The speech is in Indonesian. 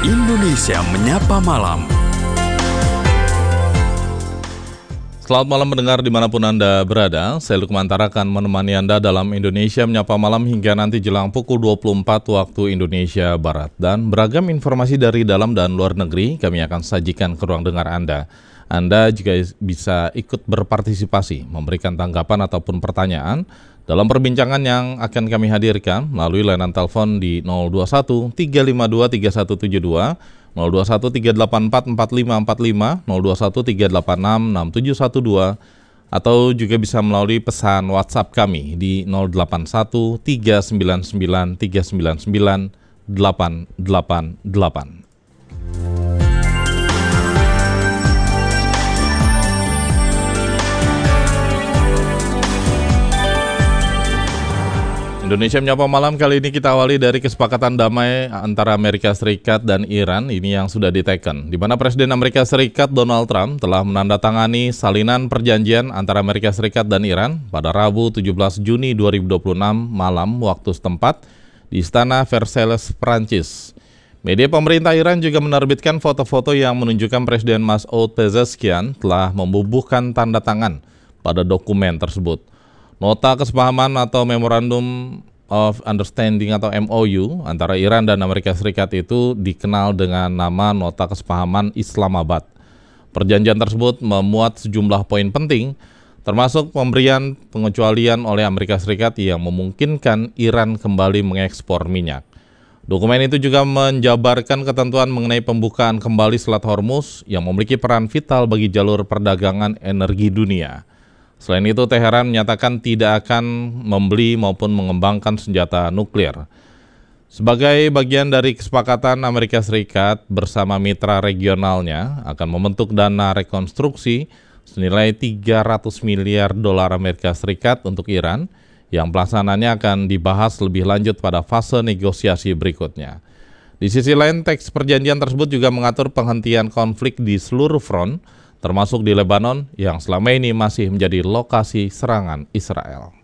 Indonesia Menyapa Malam. Selamat malam mendengar dimanapun Anda berada. Saya Lukman Tarakan menemani Anda dalam Indonesia Menyapa Malam hingga nanti jelang pukul 24 waktu Indonesia Barat. Dan beragam informasi dari dalam dan luar negeri kami akan sajikan ke ruang dengar Anda. Anda juga bisa ikut berpartisipasi, memberikan tanggapan ataupun pertanyaan dalam perbincangan yang akan kami hadirkan melalui layanan telepon di 021 352 3172, 021 384 4545, 021 386 6712, atau juga bisa melalui pesan WhatsApp kami di 081 399 399 888. Indonesia Menyapa Malam kali ini kita awali dari kesepakatan damai antara Amerika Serikat dan Iran ini yang sudah diteken, di mana Presiden Amerika Serikat Donald Trump telah menandatangani salinan perjanjian antara Amerika Serikat dan Iran pada Rabu 17 Juni 2026 malam waktu setempat di Istana Versailles, Prancis. Media pemerintah Iran juga menerbitkan foto-foto yang menunjukkan Presiden Masoud Pezeshkian telah membubuhkan tanda tangan pada dokumen tersebut. Nota kesepahaman atau Memorandum of Understanding atau MOU antara Iran dan Amerika Serikat itu dikenal dengan nama Nota Kesepahaman Islamabad. Perjanjian tersebut memuat sejumlah poin penting, termasuk pemberian pengecualian oleh Amerika Serikat yang memungkinkan Iran kembali mengekspor minyak. Dokumen itu juga menjabarkan ketentuan mengenai pembukaan kembali Selat Hormuz yang memiliki peran vital bagi jalur perdagangan energi dunia. Selain itu, Teheran menyatakan tidak akan membeli maupun mengembangkan senjata nuklir. Sebagai bagian dari kesepakatan, Amerika Serikat bersama mitra regionalnya akan membentuk dana rekonstruksi senilai 300 miliar dolar Amerika Serikat untuk Iran, yang pelaksananya akan dibahas lebih lanjut pada fase negosiasi berikutnya. Di sisi lain, teks perjanjian tersebut juga mengatur penghentian konflik di seluruh front, termasuk di Lebanon yang selama ini masih menjadi lokasi serangan Israel.